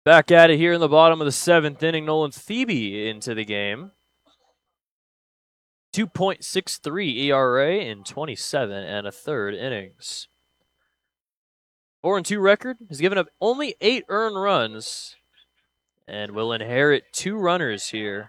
Back at it here in the bottom of the 7th inning. Nolan Thebe into the game. 2.63 ERA in 27 and a third innings. 4-2 record. Has given up only 8 earned runs and will inherit 2 runners here.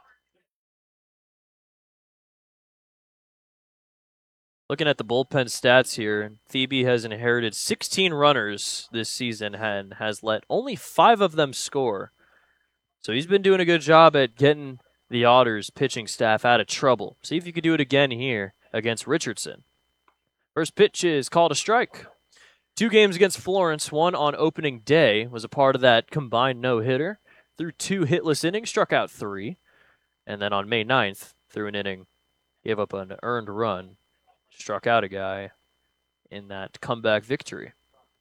Looking at the bullpen stats here, Thebe has inherited 16 runners this season and has let only 5 of them score. So he's been doing a good job at getting the Otters pitching staff out of trouble. See if you could do it again here against Richardson. First pitch is called a strike. 2 games against Florence, one on opening day, was a part of that combined no-hitter. Threw 2 hitless innings, struck out 3. And then on May 9th, threw an inning, gave up an earned run, struck out a guy in that comeback victory.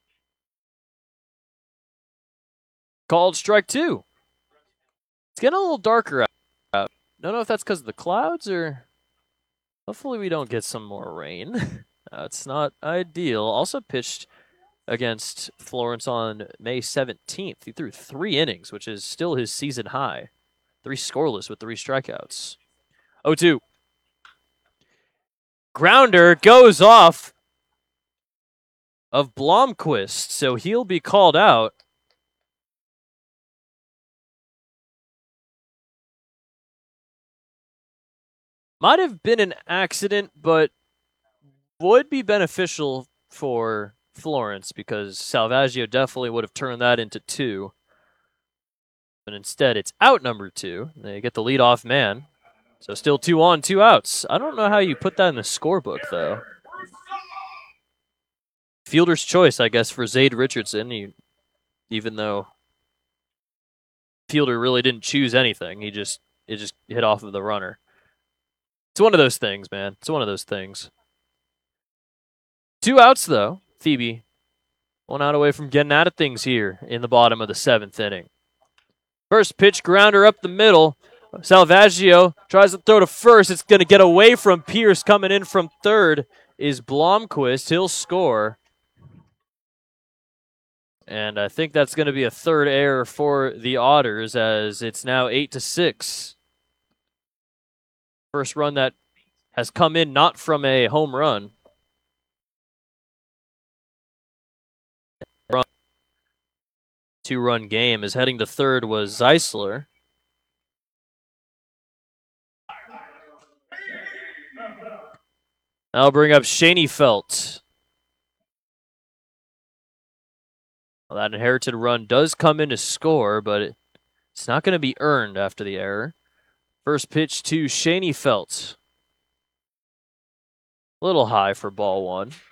Called strike 2. It's getting a little darker out. Don't know if that's because of the clouds or hopefully we don't get some more rain. It's not ideal. Also pitched against Florence on May 17th. He threw 3 innings, which is still his season high. 3 scoreless with 3 strikeouts. 0-2. Grounder goes off of Blomquist, so he'll be called out. Might have been an accident, but would be beneficial for Florence because Salvaggio definitely would have turned that into 2. But instead, it's out number 2. They get the leadoff man. So still 2 on, 2 outs. I don't know how you put that in the scorebook, though. Fielder's choice, I guess, for Zade Richardson, even though Fielder really didn't choose anything. It just hit off of the runner. It's one of those things, man. It's one of those things. 2 outs, though. Thebe, 1 out away from getting out of things here in the bottom of the 7th inning. First pitch, grounder up the middle. Salvaggio tries to throw to first. It's going to get away from Pierce. Coming in from third is Blomquist. He'll score. And I think that's going to be a third error for the Otters as it's now 8-6. First run that has come in not from a home run. 2-run game as heading to third was Zeisler. I'll bring up Schoenfeld. Well, that inherited run does come in to score, but it's not going to be earned after the error. First pitch to Schoenfeld. A little high for ball 1.